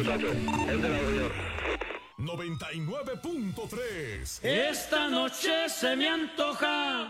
muchacho. Este lado, señor. 99.3. Esta noche se me antoja